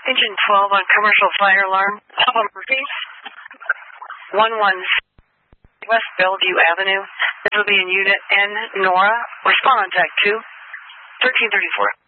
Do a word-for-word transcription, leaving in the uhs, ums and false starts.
Engine twelve on commercial fire alarm. Papa Murphy. one one West Bellevue Avenue. This will be in Unit N, Nora. Respond on T A C two, thirteen thirty-four.